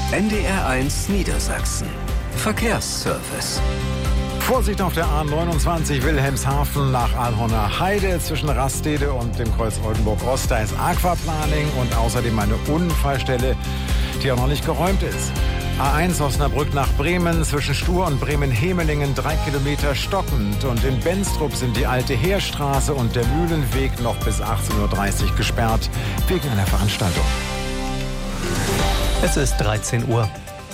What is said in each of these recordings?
NDR1 Niedersachsen. Verkehrsservice. Vorsicht auf der A29 Wilhelmshaven nach Alhorner Heide zwischen Rastede und dem Kreuz Oldenburg-Ost. Da ist Aquaplaning und außerdem eine Unfallstelle, die auch noch nicht geräumt ist. A1 Osnabrück nach Bremen zwischen Stur und Bremen-Hemelingen 3 Kilometer stockend. Und in Benstrup sind die alte Heerstraße und der Mühlenweg noch bis 18.30 Uhr gesperrt wegen einer Veranstaltung. Es ist 13 Uhr.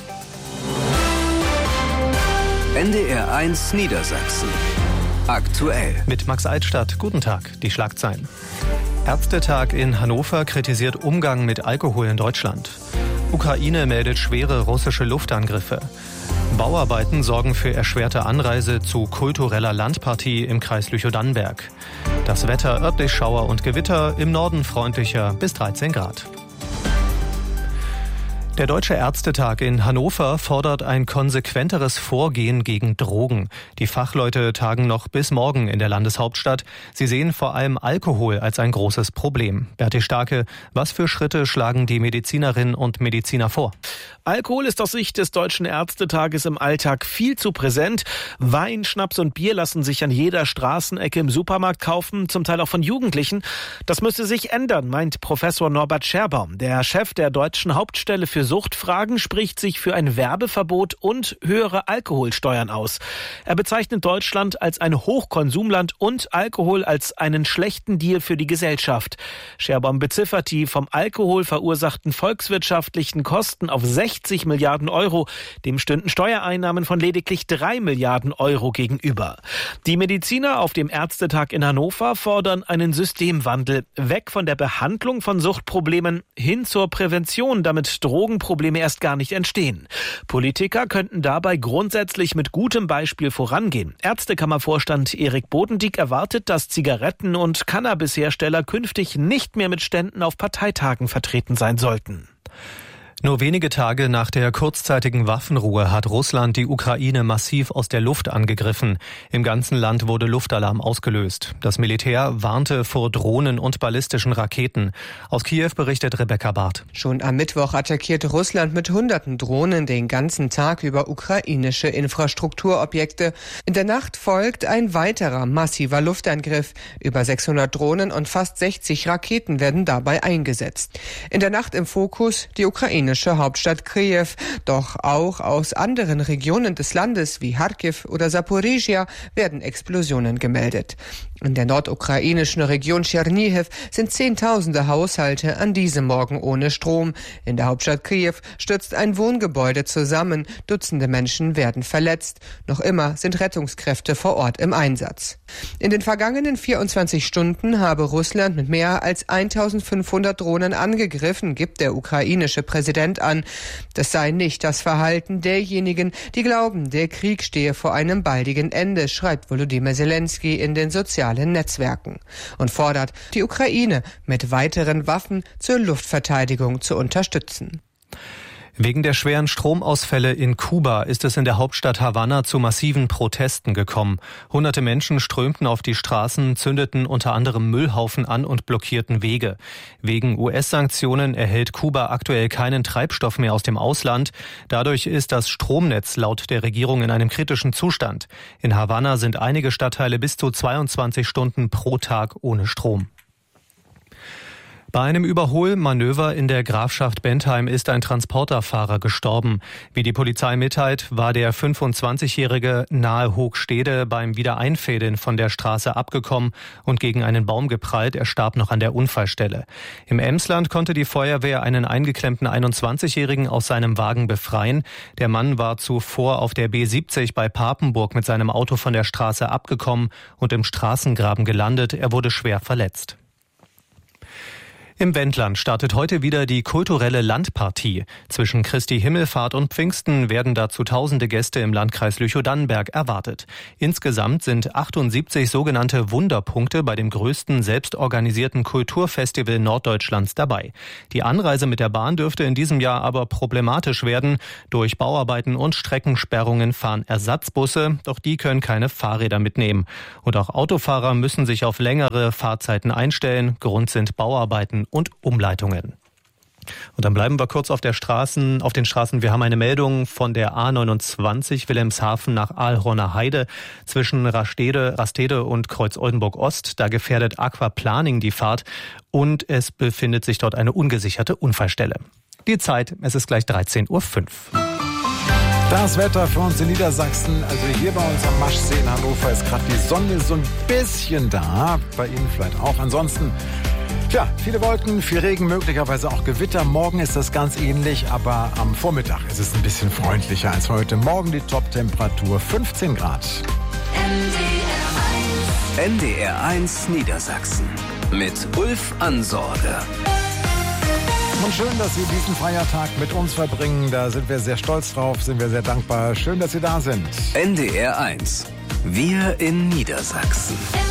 NDR1 Niedersachsen. Aktuell. Mit Max Altstadt. Guten Tag. Die Schlagzeilen. Ärztetag in Hannover kritisiert Umgang mit Alkohol in Deutschland. Ukraine meldet schwere russische Luftangriffe. Bauarbeiten sorgen für erschwerte Anreise zu kultureller Landpartie im Kreis Lüchow-Dannenberg. Das Wetter örtlich Schauer und Gewitter, im Norden freundlicher bis 13 Grad. Der Deutsche Ärztetag in Hannover fordert ein konsequenteres Vorgehen gegen Drogen. Die Fachleute tagen noch bis morgen in der Landeshauptstadt. Sie sehen vor allem Alkohol als ein großes Problem. Berti Starke, was für Schritte schlagen die Medizinerinnen und Mediziner vor? Alkohol ist aus Sicht des Deutschen Ärztetages im Alltag viel zu präsent. Wein, Schnaps und Bier lassen sich an jeder Straßenecke im Supermarkt kaufen, zum Teil auch von Jugendlichen. Das müsste sich ändern, meint Professor Norbert Scherbaum. Der Chef der Deutschen Hauptstelle für Suchtfragen spricht sich für ein Werbeverbot und höhere Alkoholsteuern aus. Er bezeichnet Deutschland als ein Hochkonsumland und Alkohol als einen schlechten Deal für die Gesellschaft. Scherbaum beziffert die vom Alkohol verursachten volkswirtschaftlichen Kosten auf 60 Milliarden Euro. Dem stünden Steuereinnahmen von lediglich 3 Milliarden Euro gegenüber. Die Mediziner auf dem Ärztetag in Hannover fordern einen Systemwandel. Weg von der Behandlung von Suchtproblemen hin zur Prävention, damit Drogenprobleme erst gar nicht entstehen. Politiker könnten dabei grundsätzlich mit gutem Beispiel vorangehen. Ärztekammervorstand Erik Bodendieck erwartet, dass Zigaretten- und Cannabishersteller künftig nicht mehr mit Ständen auf Parteitagen vertreten sein sollten. Nur wenige Tage nach der kurzzeitigen Waffenruhe hat Russland die Ukraine massiv aus der Luft angegriffen. Im ganzen Land wurde Luftalarm ausgelöst. Das Militär warnte vor Drohnen und ballistischen Raketen. Aus Kiew berichtet Rebecca Barth. Schon am Mittwoch attackierte Russland mit hunderten Drohnen den ganzen Tag über ukrainische Infrastrukturobjekte. In der Nacht folgt ein weiterer massiver Luftangriff. Über 600 Drohnen und fast 60 Raketen werden dabei eingesetzt. In der Nacht im Fokus die ukrainische Hauptstadt Kiew. Doch auch aus anderen Regionen des Landes wie Charkiw oder Saporizhia werden Explosionen gemeldet. In der nordukrainischen Region Tschernihiw sind Zehntausende Haushalte an diesem Morgen ohne Strom. In der Hauptstadt Kiew stürzt ein Wohngebäude zusammen. Dutzende Menschen werden verletzt. Noch immer sind Rettungskräfte vor Ort im Einsatz. In den vergangenen 24 Stunden habe Russland mit mehr als 1500 Drohnen angegriffen, gibt der ukrainische Präsident an. Das sei nicht das Verhalten derjenigen, die glauben, der Krieg stehe vor einem baldigen Ende, schreibt Volodymyr Zelensky in den sozialen Netzwerken und fordert, die Ukraine mit weiteren Waffen zur Luftverteidigung zu unterstützen. Wegen der schweren Stromausfälle in Kuba ist es in der Hauptstadt Havanna zu massiven Protesten gekommen. Hunderte Menschen strömten auf die Straßen, zündeten unter anderem Müllhaufen an und blockierten Wege. Wegen US-Sanktionen erhält Kuba aktuell keinen Treibstoff mehr aus dem Ausland. Dadurch ist das Stromnetz laut der Regierung in einem kritischen Zustand. In Havanna sind einige Stadtteile bis zu 22 Stunden pro Tag ohne Strom. Bei einem Überholmanöver in der Grafschaft Bentheim ist ein Transporterfahrer gestorben. Wie die Polizei mitteilt, war der 25-Jährige nahe Hoogstede beim Wiedereinfädeln von der Straße abgekommen und gegen einen Baum geprallt. Er starb noch an der Unfallstelle. Im Emsland konnte die Feuerwehr einen eingeklemmten 21-Jährigen aus seinem Wagen befreien. Der Mann war zuvor auf der B70 bei Papenburg mit seinem Auto von der Straße abgekommen und im Straßengraben gelandet. Er wurde schwer verletzt. Im Wendland startet heute wieder die kulturelle Landpartie. Zwischen Christi Himmelfahrt und Pfingsten werden dazu tausende Gäste im Landkreis Lüchow-Dannenberg erwartet. Insgesamt sind 78 sogenannte Wunderpunkte bei dem größten selbstorganisierten Kulturfestival Norddeutschlands dabei. Die Anreise mit der Bahn dürfte in diesem Jahr aber problematisch werden. Durch Bauarbeiten und Streckensperrungen fahren Ersatzbusse, doch die können keine Fahrräder mitnehmen. Und auch Autofahrer müssen sich auf längere Fahrzeiten einstellen. Grund sind Bauarbeiten und Umleitungen. Und dann bleiben wir kurz auf den Straßen. Wir haben eine Meldung von der A29 Wilhelmshaven nach Aalhorner Heide zwischen Rastede und Kreuz-Oldenburg-Ost. Da gefährdet Aquaplaning die Fahrt und es befindet sich dort eine ungesicherte Unfallstelle. Die Zeit, es ist gleich 13:05 Uhr. Das Wetter für uns in Niedersachsen, also hier bei uns am Maschsee in Hannover ist gerade die Sonne so ein bisschen da, bei Ihnen vielleicht auch. Ansonsten, viele Wolken, viel Regen, möglicherweise auch Gewitter. Morgen ist das ganz ähnlich, aber am Vormittag ist es ein bisschen freundlicher als heute. Morgen die Top-Temperatur 15 Grad. NDR1 Niedersachsen mit Ulf Ansorge. Und schön, dass Sie diesen Feiertag mit uns verbringen. Da sind wir sehr stolz drauf, sind wir sehr dankbar. Schön, dass Sie da sind. NDR1. Wir in Niedersachsen.